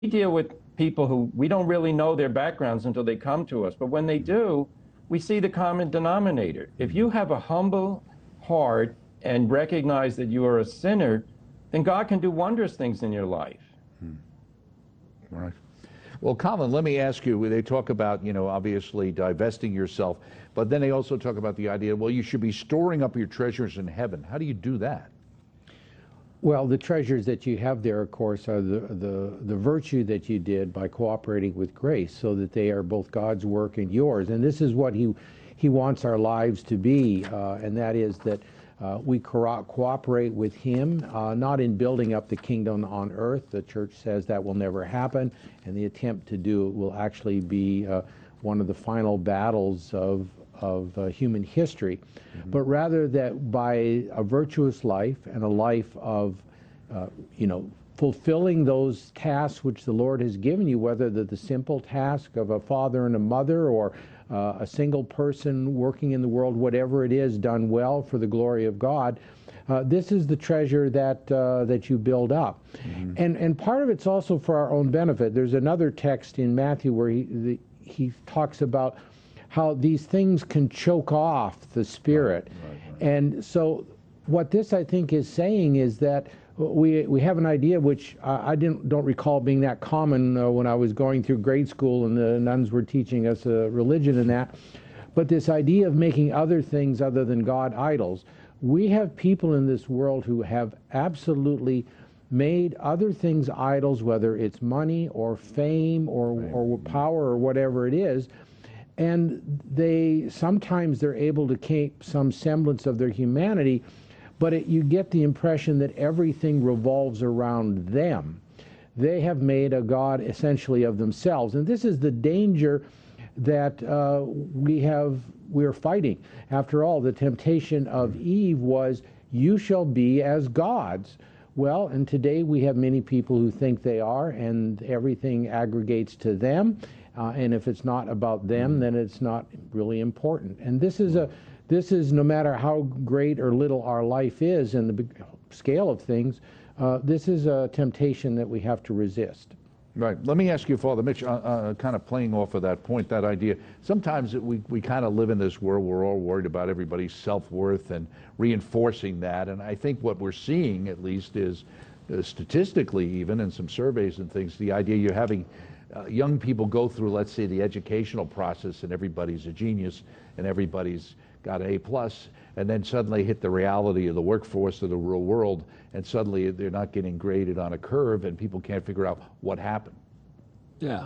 deal with people who we don't really know their backgrounds until they come to us. But when they do, we see the common denominator. If you have a humble heart and recognize that you are a sinner, then God can do wondrous things in your life. Right. Well, Colin, let me ask you, they talk about, obviously divesting yourself, but then they also talk about the idea, well, you should be storing up your treasures in heaven. How do you do that? Well, the treasures that you have there, of course, are the virtue that you did by cooperating with grace, so that they are both God's work and yours. And this is what He wants our lives to be, and that is that we cooperate with Him, not in building up the kingdom on earth. The church says that will never happen, and the attempt to do it will actually be one of the final battles of human history, but rather that by a virtuous life and a life of, fulfilling those tasks which the Lord has given you, whether they're the simple task of a father and a mother, or a single person working in the world, whatever it is, done well for the glory of God. This is the treasure that you build up. And part of it's also for our own benefit. There's another text in Matthew where he talks about how these things can choke off the Spirit. Right. And so what this, I think, is saying is that we have an idea which I don't recall being that common when I was going through grade school and the nuns were teaching us religion and that, but this idea of making other things other than God idols. We have people in this world who have absolutely made other things idols, whether it's money or fame or power or whatever it is, and sometimes they're able to keep some semblance of their humanity, but you get the impression that everything revolves around them. They have made a god essentially of themselves, and this is the danger that we're fighting. After all, the temptation of Eve was, you shall be as gods. Well, and today we have many people who think they are, and everything aggregates to them. And if it's not about them, then it's not really important. And this is no matter how great or little our life is in the big scale of things, this is a temptation that we have to resist. Right. Let me ask you, Father Mitch, kind of playing off of that point, that idea. Sometimes we kind of live in this world, we're all worried about everybody's self-worth and reinforcing that. And I think what we're seeing, at least, is statistically even, in some surveys and things, the idea you're having young people go through, let's say, the educational process, and everybody's a genius and everybody's got an A+, and then suddenly hit the reality of the workforce of the real world, and suddenly they're not getting graded on a curve, and people can't figure out what happened. Yeah.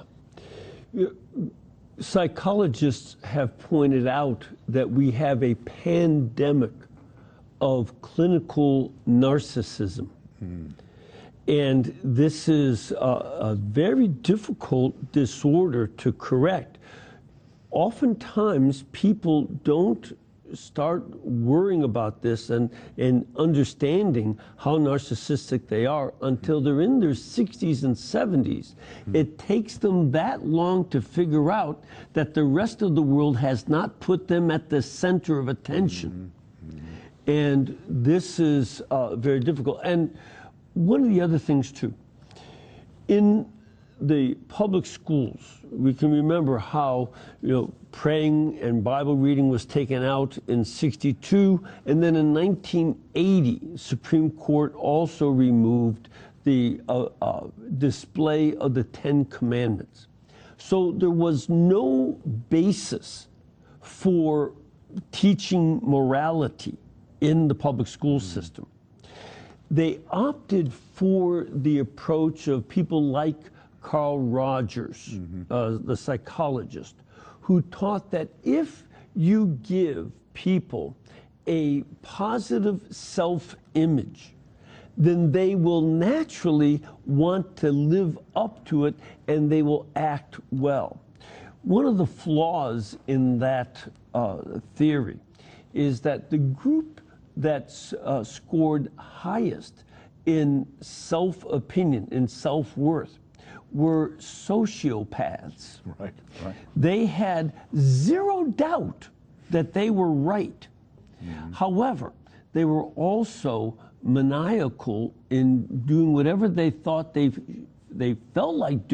Psychologists have pointed out that we have a pandemic of clinical narcissism. And this is a very difficult disorder to correct. Oftentimes, people don't start worrying about this and understanding how narcissistic they are until they're in their 60s and 70s. It takes them that long to figure out that the rest of the world has not put them at the center of attention. And this is very difficult. And one of the other things, too, in the public schools, we can remember how, praying and Bible reading was taken out in '62, and then in 1980, Supreme Court also removed the display of the Ten Commandments. So there was no basis for teaching morality in the public school system. They opted for the approach of people like Carl Rogers, the psychologist, who taught that if you give people a positive self-image, then they will naturally want to live up to it and they will act well. One of the flaws in that theory is that the group that scored highest in self-opinion, in self-worth, were sociopaths. Right. They had zero doubt that they were right. However, they were also maniacal in doing whatever they thought they felt like